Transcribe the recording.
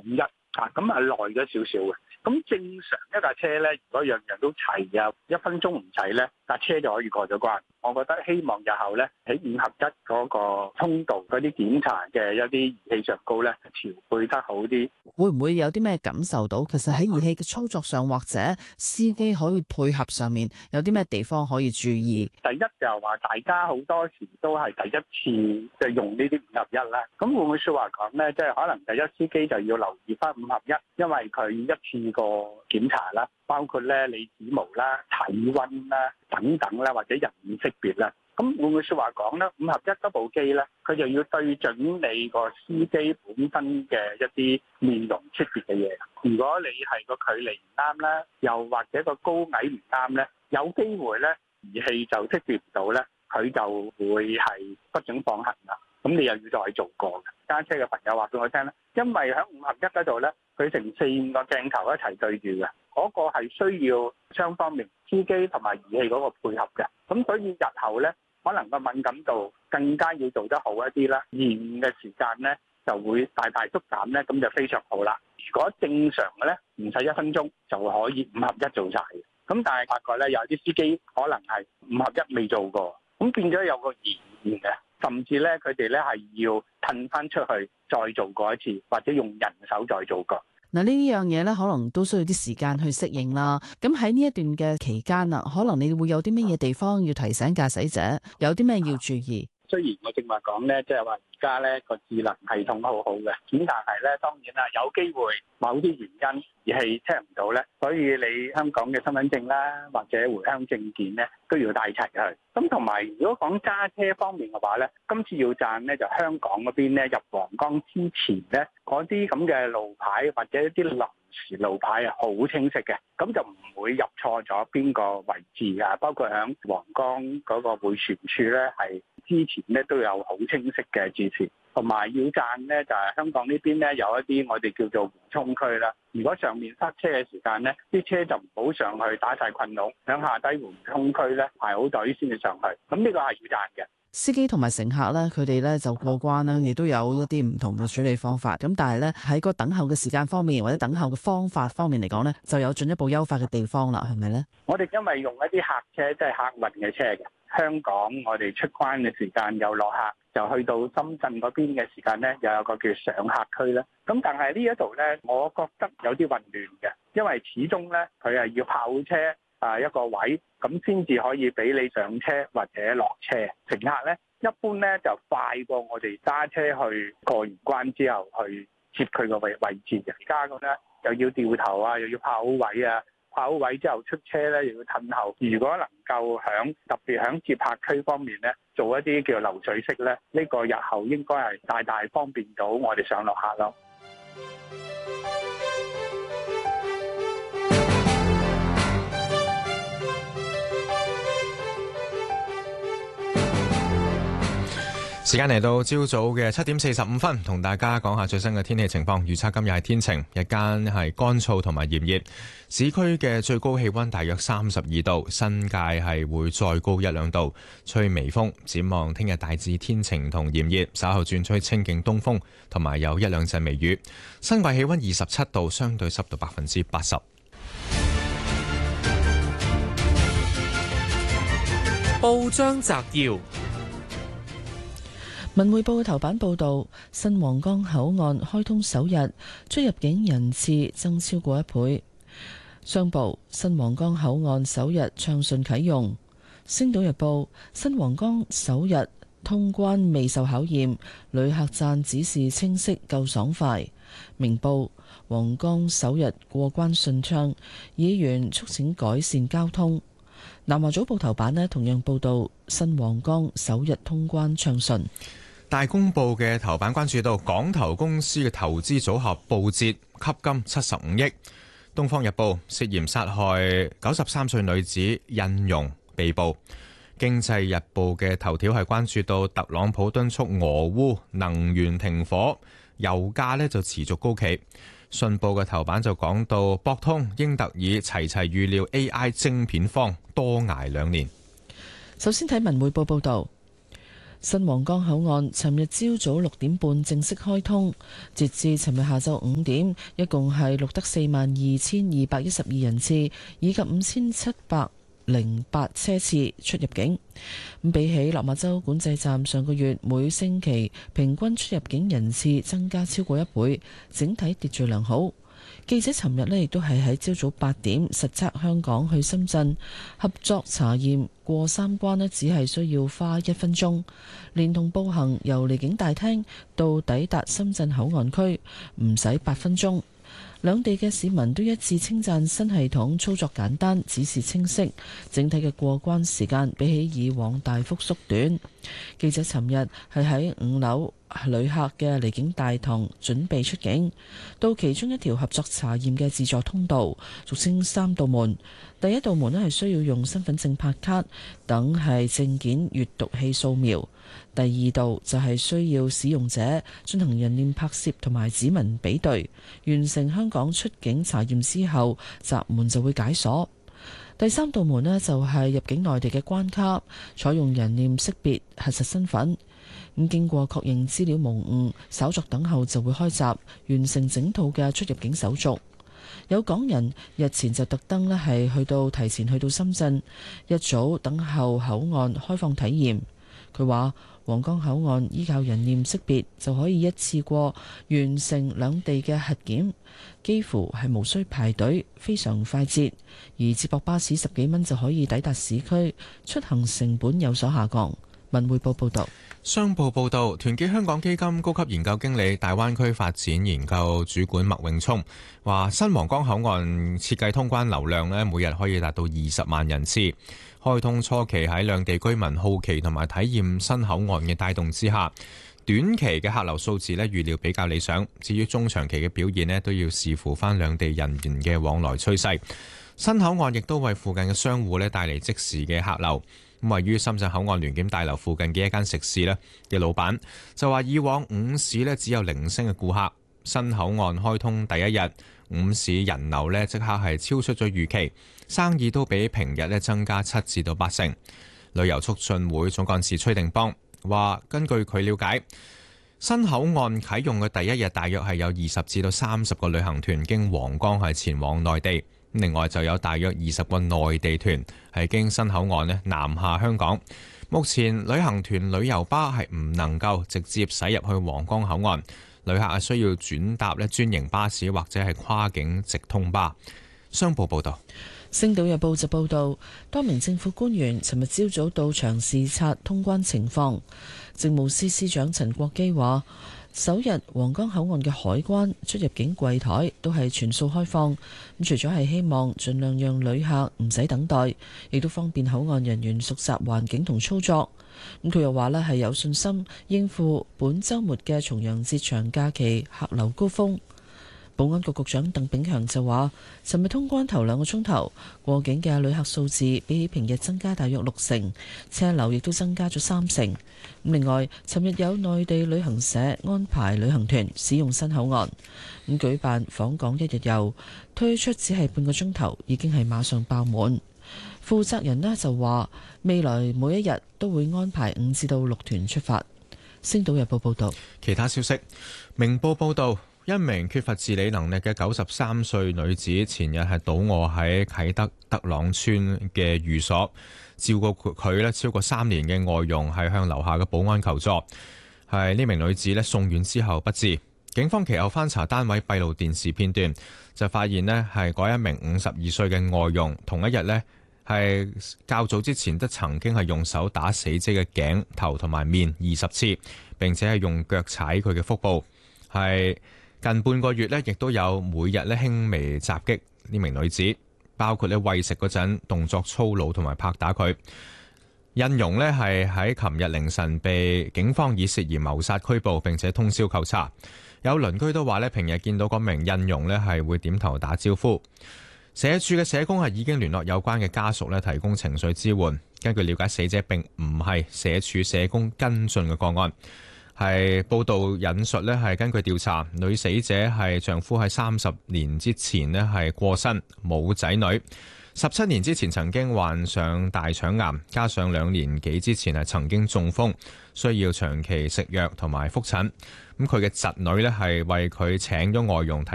1咁耐咗少少嘅。咁正常一架車咧，如果樣樣都齊啊，1分鐘唔齊咧，架車就可以過咗關。我覺得希望日後咧喺5合1嗰個通道嗰啲檢查嘅一啲儀器上高咧調配得好啲。 會唔會有啲咩感受到？其實喺儀器嘅操作上或者司機可以配合上面有啲咩地方可以注意？ 第一就係話大家好多時都係第一次即係用呢啲5合1啦。咁會唔會説話講咧？即係可能第一司機就要留意翻5合1，因為佢一次過檢查啦，包括咧你指模啦、體温啦等等啦，或者人臉識別啦。咁會唔會説話講咧？5合1嗰部機咧，佢就要對準你個司機本身嘅一啲面容識別嘅嘢。如果你係個距離唔啱啦，又或者個高矮唔啱咧，有機會咧儀器就識別唔到咧，佢就會係不准放行啦。咁你又要再做過嘅。揸車嘅朋友話俾我聽咧，因為喺5合1嗰度咧，佢成4-5個鏡頭一齊對住嘅，嗰個係需要雙方面司機同埋儀器嗰個配合嘅。咁所以日後咧，可能個敏感度更加要做得好一啲啦，延誤嘅時間咧就會大大縮減咧，咁就非常好啦。如果正常嘅咧，唔使1分鐘就可以5合1做晒嘅。咁但係發覺咧，有啲司機可能係5合1未做過，咁變咗有個延誤嘅，甚至咧佢哋咧係要褪翻出去再做過一次，或者用人手再做過。 嗱，呢樣嘢咧，可能都需要啲時間去適應啦。咁喺呢一段嘅期間啊，可能你會有啲乜嘢地方要提醒駕駛者，有啲咩要注意？ 雖然我正話講咧，即係話而家咧個智能系統好好嘅，咁但係咧當然啦，有機會某啲原因而係聽唔到咧，所以你香港嘅身份證啦，或者回鄉證件咧都要帶齊去。咁同埋如果講揸車方面嘅話咧，今次要讚咧就香港嗰邊咧入皇崗之前咧，嗰啲咁嘅路牌或者一啲臨時路牌啊，好清晰嘅，咁就唔會入錯咗邊個位置啊。包括喺皇崗嗰個迴旋處咧，係之前咧都有好清晰嘅指示。同埋要讚咧，就係香港呢邊咧有一啲我哋叫做緩衝區啦。如果上面塞車嘅時間咧，啲車就唔好上去打晒困籠，響下低緩衝區咧排好隊先至上去。咁呢個係要讚嘅。 司機同埋乘客咧，佢哋咧就過關啦，亦都有一啲唔同嘅處理方法。咁但係咧喺個等候嘅時間方面，或者等候嘅方法方面嚟講咧，就有進一步優化嘅地方啦，係咪咧？ 我哋因為用一啲客車，即係客運嘅車嘅，香港我哋出關嘅時間又落客，就去到深圳嗰邊嘅時間咧，又有個叫上客區啦。咁但係呢一度咧，我覺得有啲混亂嘅，因為始終咧佢係要炮車一個位，咁先至可以俾你上車或者落車。乘客咧一般咧就快過我哋揸車去過完關之後去接佢個位置嘅。而家咁咧又要掉頭啊，又要炮好位啊，炮好位之後出車咧又要褪後。如果能夠特別響接客區方面咧，做一啲叫流水式咧，呢個日後應該係大大方便到我哋上落客咯。 時間嚟到朝早嘅7:45，同大家講下最新嘅天氣情況。預測今日係天晴，日間係乾燥同埋炎熱，市區嘅最高氣溫大約32度，新界係會再高1-2度，吹微風。展望聽日大致天晴同炎熱，稍後轉吹清勁東風，同埋有1-2陣微雨。新界氣溫27度，相對濕度80%。 報章摘要。 文匯報嘅頭版報道，新皇崗口岸開通首日，出入境人次增超過1倍。商報，新皇崗口岸首日暢順啟用。星島日報，新皇崗首日通關未受考驗，旅客讚指示清晰夠爽快。明報，皇崗首日過關順暢，議員促請改善交通。南華早報頭版呢同樣報道，新皇崗首日通關暢順。 大公報嘅頭版關注到港投公司嘅投資組合報捷，吸金75億。東方日報，涉嫌殺害93歲女子印傭被捕。經濟日報嘅頭條係關注到特朗普敦促俄烏能源停火，油價呢就持續高企。信報嘅頭版就講到博通、英特爾齊齊預料 AI 晶片荒多捱2年。 首先睇文匯報報道。 新皇崗口岸尋日朝早6點半正式開通，截至尋日下晝5點，一共係錄得42,212人次，以及5,708車次出入境。咁比起落馬洲管制站上個月每星期平均出入境人次增加超過1倍，整體秩序良好。記者尋日呢亦都係喺朝早8點實測香港去深圳合作查驗過3關呢，只係需要花1分鐘，連同步行由離境大廳到抵達深圳口岸區唔使8分鐘。兩地嘅市民都一致稱讚新系統操作簡單、指示清晰，整體嘅過關時間比起以往大幅縮短。記者尋日係喺5樓旅客嘅離境大堂準備出境，到其中一條合作查驗嘅自助通道，俗稱3道門。第一道門呢係需要用身份證拍卡等係證件閱讀器掃描，第二道就係需要使用者進行人臉拍攝同埋指紋比對，完成香港出境查驗之後，閘門就會解鎖。第3道門呢就係入境內地嘅關卡，採用人臉識別核實身份。咁經過確認資料無誤，稍作等候就會開閘，完成整套嘅出入境手續。有港人日前就特登呢係提前去到深圳，一早等候口岸開放體驗。佢話皇崗口岸依靠人臉識別就可以一次過完成兩地嘅核檢，幾乎係無需排隊，非常快捷。而接駁巴士10幾蚊就可以抵達市區，出行成本有所下降。文匯報報道。 商報報導，團結香港基金高級研究經理、大灣區發展研究主管麥永聰話：新皇崗口岸設計通關流量呢，每日可以達到20萬人次。開通初期喺兩地居民好奇同埋體驗新口岸嘅帶動之下，短期嘅客流數字呢預料比較理想。至於中長期嘅表現呢，都要視乎翻兩地人員嘅往來趨勢。新口岸亦都為附近嘅商戶呢帶嚟即時嘅客流。位於深圳口岸聯檢大樓附近嘅一間食肆呢嘅老闆就話：以往午市呢只有零星嘅顧客，新口岸開通第一日，午市人流呢即刻係超出咗預期，生意都比平日呢增加7至到8成。旅遊促進會總幹事崔定邦話：根據佢了解，新口岸啟用嘅第一日，大約係有20至到30個旅行團經皇崗係前往內地。另外就有大約20個內地團係經新口岸呢南下香港。目前旅行團旅遊巴係唔能夠直接駛入去皇崗口岸，旅客係需要轉搭呢專營巴士或者係跨境直通巴。商報報道。 星島日報就報道，多名政府官員尋日朝早到場視察通關情況。政務司司長陳國基話，首日皇崗口岸嘅海關出入境櫃台都係全數開放，咁除咗係希望盡量讓旅客唔使等待，亦都方便口岸人員熟習環境同操作。咁佢又話呢係有信心應付本週末嘅重陽節長假期客流高峰。保安局局長鄧炳強就話，尋日通關頭2個鐘頭過境嘅旅客數字比起平日增加大約6成，車流亦都增加咗3成。另外，尋日有內地旅行社安排旅行團使用新口岸，舉辦訪港1日遊，推出只係半個鐘頭，已經係馬上爆滿。負責人呢就話，未來每一日都會安排5至到6團出發。星島日報報道。 其他消息，明報報道。一名缺乏自理能力嘅93歲女子前日係倒卧喺啟德德朗村嘅寓所，照顧佢咧超過3年嘅外傭係向樓下嘅保安求助，係呢名女子咧送院之後不治。警方其後翻查單位閉路電視片段，就發現咧係嗰一名52歲嘅外傭，同一日咧係較早之前都曾經係用手打死者嘅頸、頭同埋面20次，並且係用腳踩佢嘅腹部，係近半個月咧，亦都有每日咧輕微襲擊呢名女子，包括咧餵食嗰陣動作粗魯同埋拍打佢。印傭咧係喺琴日凌晨被警方以涉嫌謀殺拘捕，並且通宵扣查。有鄰居都話咧，平日見到嗰名印傭咧係會點頭打招呼。社署嘅社工係已經聯絡有關嘅家屬咧，提供情緒支援。根據了解，死者並唔係社署社工跟進嘅個案。係報道引述呢係根據調查，女死者係丈夫喺30年之前呢係過身，冇仔女。 17年之前曾經患上大腸癌，加上2年幾之前係曾經中風，需要長期食藥同埋覆診。咁佢嘅侄女呢係為佢請咗外傭